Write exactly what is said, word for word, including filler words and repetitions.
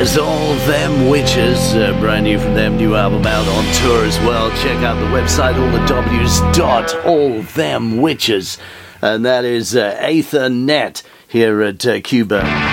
was All Them Witches, uh, brand new from them, new album out on tour as well. Check out the website, all the W's dot all them witches, and that is uh, Aether Net here at uh, Cuba